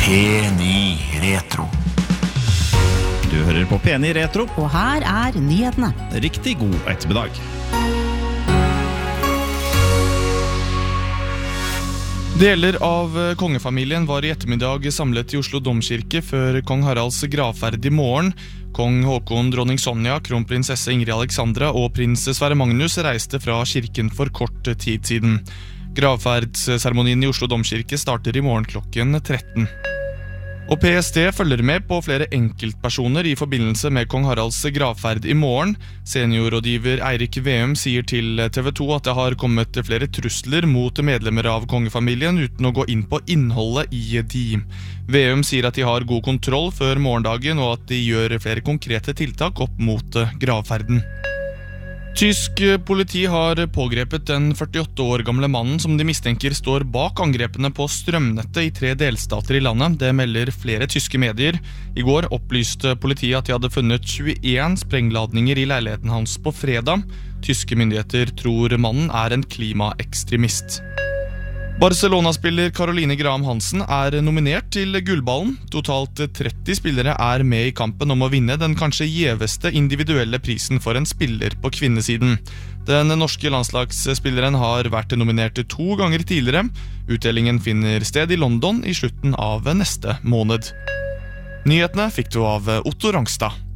P9 Retro. Du hører på P9 Retro. Og her nyhetene. Riktig god ettermiddag. Deler av kongefamilien var i ettermiddag samlet i Oslo Domkirke før kong Haralds gravferd i morgen. Kong Håkon, dronning Sonja, kronprinsesse Ingrid Alexandra og prins Sverre Magnus reiste fra kirken for kort tid siden. Gravferdsseremonien i Oslo Domkirke starter i morgen klokken 13. Og PST følger med på flere enkeltpersoner i forbindelse med kong Haralds gravferd i morgen. Seniorrådgiver Eirik Veum sier til TV 2 at det har kommet flere trusler mot medlemmer av kongefamilien uten å gå inn på innholdet i de. Veum sier at de har god kontroll før morgendagen og at de gjør flere konkrete tiltak opp mot gravferden. Tysk politi har pågrepet den 48 år gamle mannen som de mistenker står bak angrepene på strømnettet i 3 delstater i landet. Det melder flere tyske medier. I går opplyste politiet at de hadde funnet 21 sprengladninger i leiligheten hans på fredag. Tyske myndigheter tror mannen er en klimaekstremist. Barcelona-spiller Caroline Graham Hansen er nominert til Gullballen. Totalt 30 spillere er med i kampen om å vinne den kanskje gjeveste individuelle prisen for en spiller på kvinnesiden. Den norske landslagsspilleren har vært nominert 2 ganger tidligere. Utdelingen finner sted i London i slutten av neste måned. Nyhetene fikk du av Otto Rangstad.